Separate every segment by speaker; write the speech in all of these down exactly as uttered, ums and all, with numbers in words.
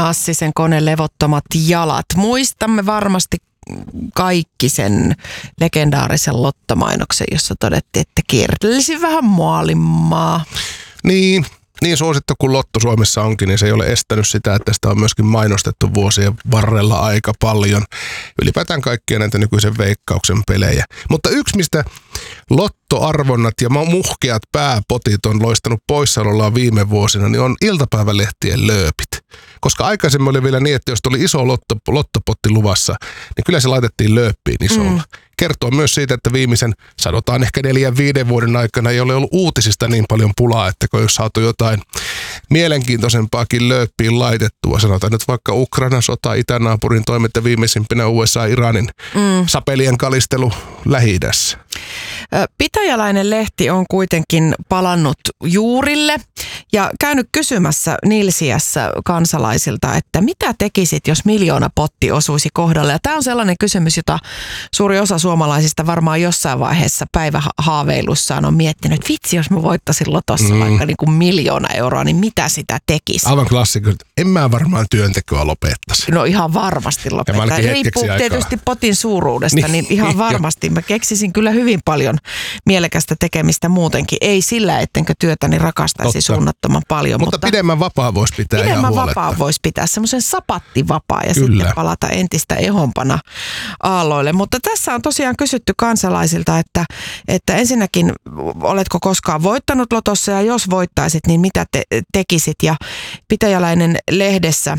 Speaker 1: Hassisen Kone levottomat jalat. Muistamme varmasti kaikki sen legendaarisen lottomainoksen, jossa todettiin, että kiertelisi vähän maailmaa.
Speaker 2: Niin. Niin suosittu kuin Lotto Suomessa onkin, niin se ei ole estänyt sitä, että sitä on myöskin mainostettu vuosien varrella aika paljon. Ylipäätään kaikkia näitä nykyisen Veikkauksen pelejä. Mutta yksi, mistä lottoarvonnat ja muhkeat pääpotit on loistanut poissaolollaan viime vuosina, niin on iltapäivälehtien lööpit. Koska aikaisemmin oli vielä niin, että jos tuli iso lotto, lottopotti luvassa, niin kyllä se laitettiin lööppiin isolla. Mm. Kertoo myös siitä, että viimeisen, sanotaan ehkä neljän viiden vuoden aikana ei ole ollut uutisista niin paljon pulaa, että kun jos saatu jotain mielenkiintoisempaakin lööppiin laitettua, sanotaan nyt vaikka Ukrainan sota, itänaapurin toimet ja viimeisimpänä U S A-Iranin mm. sapelien kalistelu Lähi-idässä.
Speaker 1: Pitäjäläinen lehti on kuitenkin palannut juurille ja käynyt kysymässä Nilsiässä kansalaisilta, että mitä tekisit, jos miljoona potti osuisi kohdalle. Ja tämä on sellainen kysymys, jota suuri osa suomalaisista varmaan jossain vaiheessa päivähaaveilussaan on miettinyt, että vitsi, jos mä voittaisin lotossa mm. vaikka niin kuin miljoona euroa, niin mitä sitä tekisi?
Speaker 2: Aivan klassikko, että en mä varmaan työntekoa lopettaisi.
Speaker 1: No ihan varmasti lopettaa. Riippuu tietysti potin suuruudesta, niin, niin ihan varmasti. Mä keksisin kyllä hyvin paljon mielekästä tekemistä muutenkin. Ei sillä, ettenkö työtäni rakastaisi Totta. suunnattoman paljon.
Speaker 2: Mutta, mutta pidemmän vapaa voisi pitää ihan
Speaker 1: Pidemmän
Speaker 2: huoletta.
Speaker 1: vapaa voisi pitää, semmoisen sapattivapaa ja
Speaker 2: Kyllä.
Speaker 1: sitten palata entistä ehompana aalloille. Mutta tässä on tosiaan kysytty kansalaisilta, että, että ensinnäkin oletko koskaan voittanut lotossa ja jos voittaisit, niin mitä te, tekisit? Ja Pitäjäläinen lehdessä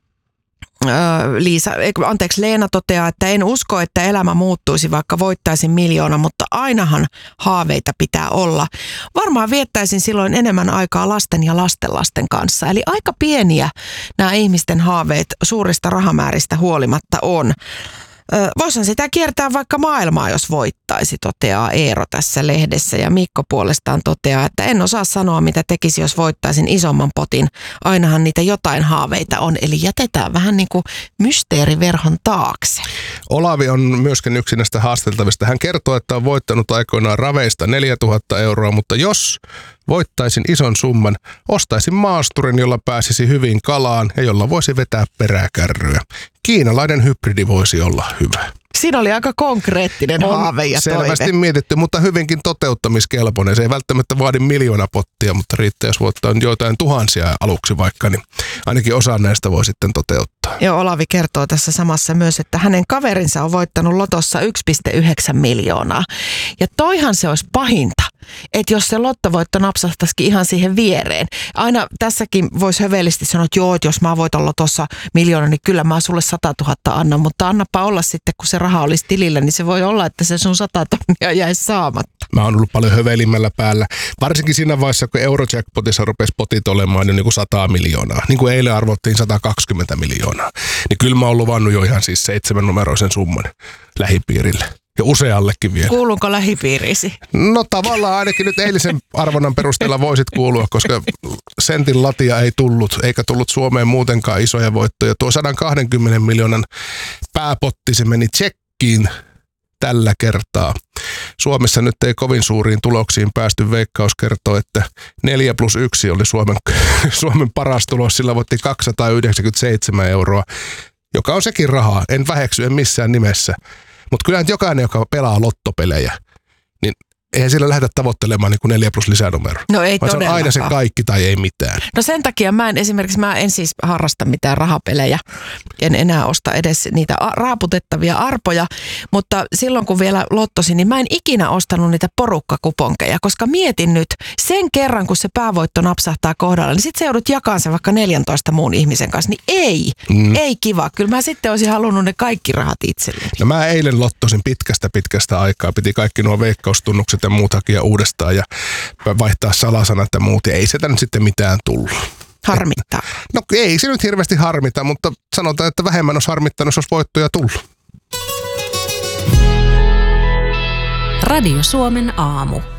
Speaker 1: Liisa, anteeksi, Leena toteaa, että en usko, että elämä muuttuisi, vaikka voittaisin miljoona, mutta ainahan haaveita pitää olla. Varmaan viettäisin silloin enemmän aikaa lasten ja lastenlasten kanssa. Eli aika pieniä nämä ihmisten haaveet suurista rahamääristä huolimatta on. Voisin sitä kiertää vaikka maailmaa, jos voittaisi, toteaa Eero tässä lehdessä. Ja Mikko puolestaan toteaa, että en osaa sanoa, mitä tekisi, jos voittaisin isomman potin. Ainahan niitä jotain haaveita on, eli jätetään vähän niin kuin mysteeriverhon taakse.
Speaker 2: Olavi on myöskin yksi näistä haasteltavista. Hän kertoo, että on voittanut aikoinaan raveista neljätuhatta euroa, mutta jos voittaisin ison summan, ostaisin maasturin, jolla pääsisi hyvin kalaan ja jolla voisi vetää peräkärryä. Kiinalainen hybridi voisi olla hyvä.
Speaker 1: Siinä oli aika konkreettinen on haave ja
Speaker 2: selvästi
Speaker 1: toive.
Speaker 2: mietitty, mutta hyvinkin toteuttamiskelpoinen. Se ei välttämättä vaadi miljoona pottia, mutta riittää, jos voittaa joitain tuhansia aluksi vaikka, niin ainakin osa näistä voi sitten toteuttaa.
Speaker 1: Joo, Olavi kertoo tässä samassa myös, että hänen kaverinsa on voittanut lotossa yksi pilkku yhdeksän miljoonaa. Ja toihan se olisi pahinta, että jos se lottovoitto napsahtaisikin ihan siihen viereen. Aina tässäkin voisi hövelisti sanoa, että joo, että jos mä voitan lotossa miljoona, niin kyllä mä sulle sata tuhatta annan, mutta annapa olla sitten, kun se raha olisi tilillä, niin se voi olla, että se sun sata tonnia jäisi saamatta.
Speaker 2: Mä oon ollut paljon hövelimmällä päällä. Varsinkin siinä vaiheessa, kun Eurojackpotissa rupesi potit olemaan niin kuin sata miljoonaa. Niin kuin eilen arvottiin sata kaksikymmentä miljoonaa. Niin kyllä mä oon luvannut jo ihan siis seitsemän numeroisen summan lähipiirille. Ja useallekin vielä.
Speaker 1: Kuuluuko lähipiiriisi?
Speaker 2: No tavallaan ainakin nyt eilisen arvonnan perusteella voisit kuulua, koska sentin latia ei tullut, eikä tullut Suomeen muutenkaan isoja voittoja. Tuo sata kaksikymmentä miljoonan pääpotti, se meni tsekkiin tällä kertaa. Suomessa nyt ei kovin suuriin tuloksiin päästy. Veikkaus kertoo, että neljä plus yksi oli Suomen, Suomen paras tulos. Sillä voitti kaksisataayhdeksänkymmentäseitsemän euroa, joka on sekin rahaa. En väheksy, en missään nimessä. Mutta kyllähän jokainen, joka pelaa lottopelejä, niin eihän sillä lähdetä tavoittelemaan niin kuin neljä plus lisänumero.
Speaker 1: No ei
Speaker 2: vaan se on aina se kaikki tai ei mitään.
Speaker 1: No sen takia mä en esimerkiksi, mä en siis harrasta mitään rahapelejä. En enää osta edes niitä raaputettavia arpoja, mutta silloin kun vielä lottosin, niin mä en ikinä ostanut niitä porukkakuponkeja, koska mietin nyt sen kerran, kun se päävoitto napsahtaa kohdalla, niin sit se joudut jakamaan se vaikka neljäntoista muun ihmisen kanssa, niin ei, mm. ei kiva. Kyllä mä sitten olisin halunnut ne kaikki rahat itselleni.
Speaker 2: No mä eilen lottosin pitkästä pitkästä aikaa, piti kaikki nuo veikkaustunnukset ja muut hakia uudestaan ja vaihtaa salasanat ja muut, ja ei sitä nyt sitten mitään tullut.
Speaker 1: Harmittaa.
Speaker 2: No ei se nyt hirveästi harmita, mutta sanotaan, että vähemmän olisi harmittanut, jos olisi voittoja tullut.
Speaker 3: Radio Suomen aamu.